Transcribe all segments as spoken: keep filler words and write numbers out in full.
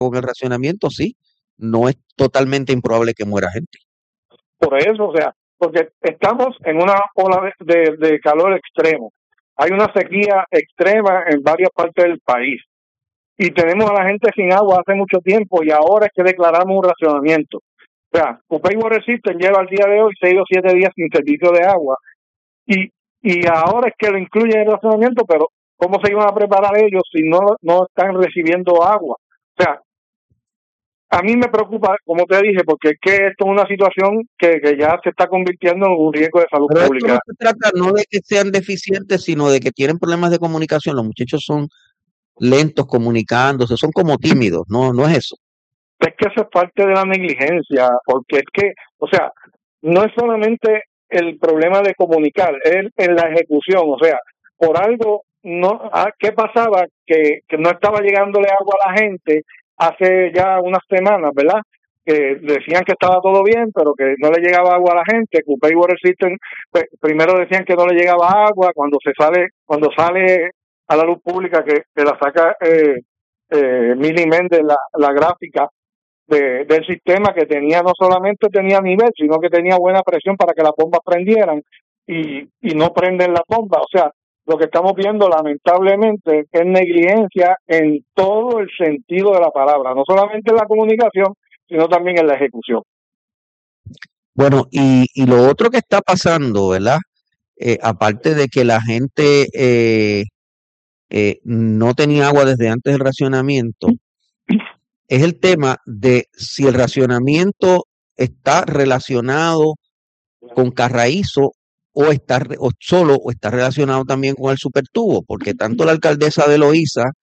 con el racionamiento, sí, no es totalmente improbable que muera gente. Por eso, o sea, porque estamos en una ola de, de, de calor extremo. Hay una sequía extrema en varias partes del país. Y tenemos a la gente sin agua hace mucho tiempo y ahora es que declaramos un racionamiento. O sea, Cupey Water System lleva al día de hoy seis o siete días sin servicio de agua. Y, y ahora es que lo incluyen en el racionamiento, pero ¿cómo se iban a preparar ellos si no, no están recibiendo agua? O sea, a mí me preocupa, como te dije, porque es que esto es una situación que, que ya se está convirtiendo en un riesgo de salud Pero pública. Esto no se trata no de que sean deficientes, sino de que tienen problemas de comunicación. Los muchachos son lentos comunicándose, son como tímidos, no, no es eso. Es que eso es parte de la negligencia, porque es que, o sea, no es solamente el problema de comunicar, es en la ejecución, o sea, por algo, no, ¿qué pasaba? Que, que no estaba llegándole agua a la gente hace ya unas semanas, ¿verdad? Que decían que estaba todo bien, pero que no le llegaba agua a la gente. Cupey Water System, pues, primero decían que no le llegaba agua, cuando se sale, cuando sale a la luz pública que, que la saca eh, eh, Mili Méndez, la, la gráfica de, del sistema, que tenía, no solamente tenía nivel, sino que tenía buena presión para que las bombas prendieran, y, y no prenden las bombas. O sea, lo que estamos viendo lamentablemente es negligencia en todo el sentido de la palabra, no solamente en la comunicación, sino también en la ejecución. Bueno, y, y lo otro que está pasando, ¿verdad? Eh, aparte de que la gente eh, eh, no tenía agua desde antes del racionamiento, es el tema de si el racionamiento está relacionado con Carraízo o está o solo o está relacionado también con el supertubo, porque tanto la alcaldesa de Loíza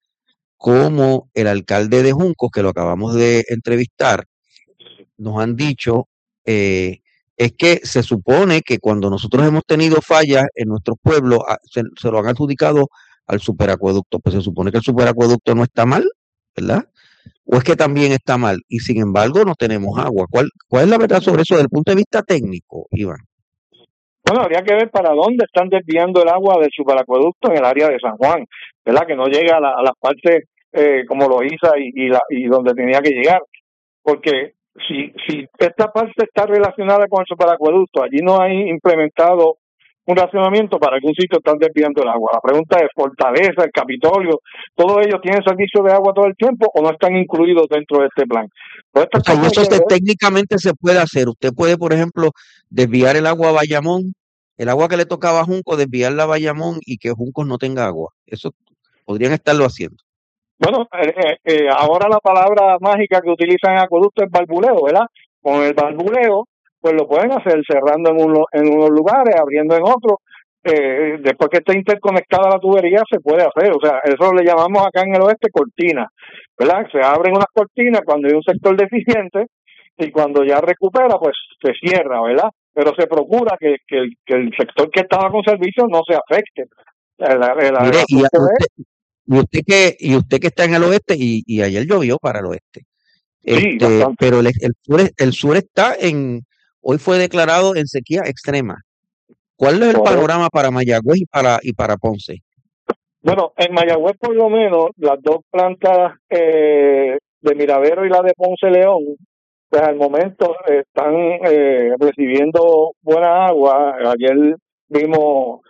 como el alcalde de Juncos, que lo acabamos de entrevistar, nos han dicho eh, es que se supone que cuando nosotros hemos tenido fallas en nuestros pueblos, se, se lo han adjudicado al superacueducto. Pues se supone que el superacueducto no está mal, ¿verdad? ¿O es que también está mal? Y sin embargo no tenemos agua. ¿Cuál, cuál es la verdad sobre eso desde el punto de vista técnico, Iván? Bueno, habría que ver para dónde están desviando el agua del superacueducto en el área de San Juan, ¿verdad? Que no llega a, la, a las partes eh, como Loíza y, y, la, y donde tenía que llegar. Porque si, si esta parte está relacionada con el superacueducto, allí no hay implementado un racionamiento, para algún sitio están desviando el agua. La pregunta es, Fortaleza, el Capitolio, ¿todos ellos tienen servicio de agua todo el tiempo o no están incluidos dentro de este plan? Pues o sea, y eso se, técnicamente se puede hacer. Usted puede, por ejemplo, desviar el agua a Bayamón, el agua que le tocaba a Juncos, desviarla a Bayamón y que Juncos no tenga agua. Eso podrían estarlo haciendo. Bueno, eh, eh, ahora la palabra mágica que utilizan en acueducto es balbuleo, ¿verdad? Con el balbuleo, pues lo pueden hacer cerrando en, uno, en unos lugares, abriendo en otros. Eh, después que esté interconectada la tubería, se puede hacer. O sea, eso le llamamos acá en el oeste cortina, ¿verdad? Se abren unas cortinas cuando hay un sector deficiente y cuando ya recupera, pues se cierra, ¿verdad? Pero se procura que, que, el, que el sector que estaba con servicio no se afecte. El, el, el Mire, y usted, y usted que y usted que está en el oeste y, y ayer llovió para el oeste, sí, este, pero el, el sur el sur está en hoy fue declarado en sequía extrema. ¿Cuál es el panorama para Mayagüez y para y para Ponce? Bueno, en Mayagüez por lo menos las dos plantas eh, de Miradero y la de Ponce León, pues al momento están eh, recibiendo buena agua. Ayer vimos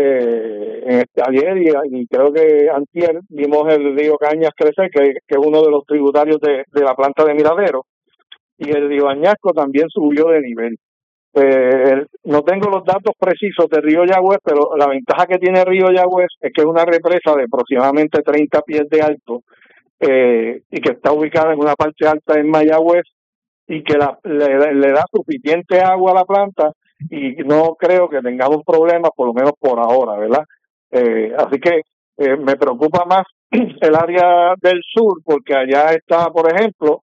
Eh, ayer y, y creo que antier vimos el río Cañas crecer, que, que es uno de los tributarios de, de la planta de Miradero, y el río Añasco también subió de nivel. Eh, no tengo los datos precisos de Río Yagüez, pero la ventaja que tiene Río Yagüez es que es una represa de aproximadamente treinta pies de alto eh, y que está ubicada en una parte alta en Mayagüez y que la, le, le da suficiente agua a la planta y no creo que tengamos problemas, por lo menos por ahora, ¿verdad? Eh, así que eh, me preocupa más el área del sur, porque allá está, por ejemplo,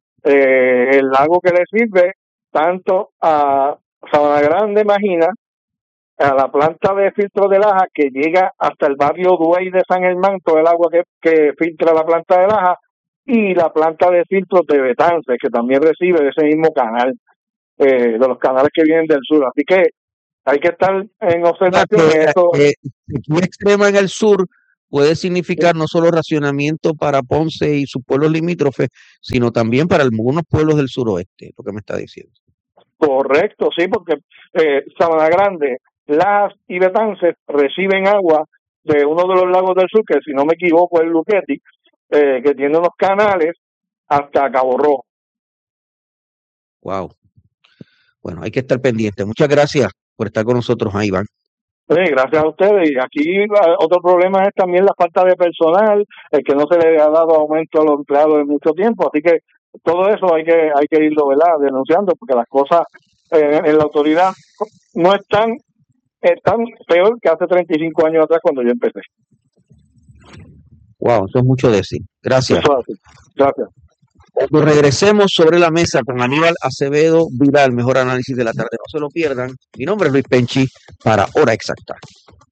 eh, el lago que le sirve tanto a Sabana Grande, imagina, a la planta de filtro de Laja, que llega hasta el barrio Duey de San Germán, todo el agua que, que filtra la planta de Laja, y la planta de filtro de Betances, que también recibe de ese mismo canal. Eh, de los canales que vienen del sur, así que hay que estar en observación. Que, eso. Eh, sequía extrema en el sur puede significar no solo racionamiento para Ponce y sus pueblos limítrofes, sino también para algunos pueblos del suroeste, lo que me está diciendo. Correcto, sí, porque eh, Sabana Grande, Lajas y Betances reciben agua de uno de los lagos del sur, que si no me equivoco es Luquetti, eh, que tiene unos canales hasta Cabo Rojo. Wow. Bueno, hay que estar pendiente. Muchas gracias por estar con nosotros, Iván. Sí, gracias a ustedes. Y aquí uh, otro problema es también la falta de personal, el que no se le ha dado aumento a los empleados en mucho tiempo. Así que todo eso hay que hay que irlo, ¿verdad?, denunciando, porque las cosas eh, en la autoridad no están, están peor que hace treinta y cinco años atrás cuando yo empecé. Wow, eso es mucho decir. Gracias. Eso es así. Gracias. Cuando regresemos sobre la mesa con Aníbal Acevedo Vidal, mejor análisis de la tarde. No se lo pierdan. Mi nombre es Luis Penchi para Hora Exacta.